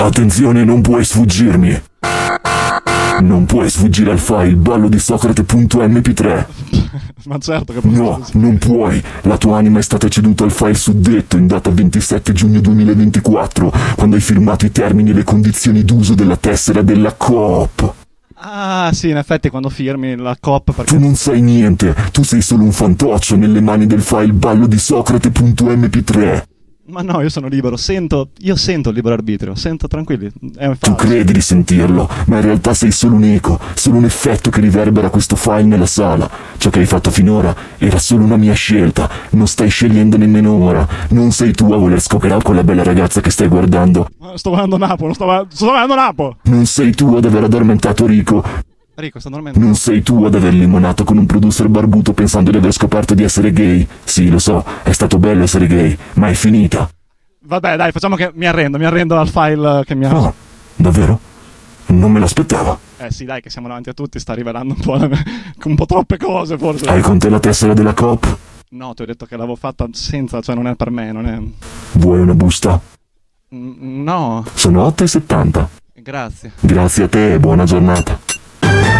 Attenzione, non puoi sfuggirmi. Non puoi sfuggire al file ballo di Socrate.mp3. Ma certo che No, non puoi. La tua anima è stata ceduta al file suddetto in data 27 giugno 2024, quando hai firmato i termini e le condizioni d'uso della tessera della Coop. Ah, sì, in effetti quando firmi la Coop perché... Tu non sai niente, tu sei solo un fantoccio nelle mani del file ballo di Socrate.mp3. Ma no, io sono libero, io sento il libero arbitrio, sento tranquilli, è Tu falso. credi di sentirlo, ma in realtà sei solo un eco, solo un effetto che riverbera questo file nella sala. Ciò che hai fatto finora era solo una mia scelta, non stai scegliendo nemmeno ora. Non sei tu a voler scoccherare quella bella ragazza che stai guardando. Sto guardando Napo, sto guardando Napo! Non sei tu ad aver addormentato Rico. Rico, sto dormendo. Non sei tu ad aver limonato con un producer barbuto pensando di aver scoperto di essere gay. Sì, lo so, è stato bello essere gay, ma è finita. Vabbè, dai, facciamo che mi arrendo al file che mi ha... Oh, davvero? Non me l'aspettavo. Sì, dai, che siamo davanti a tutti, sta rivelando un po' troppe cose, forse. Hai con te la tessera della Coop? No, ti ho detto che l'avevo fatta senza, cioè non è per me, non è... Vuoi una busta? No, Sono 8,70. grazie. Grazie a te e buona giornata.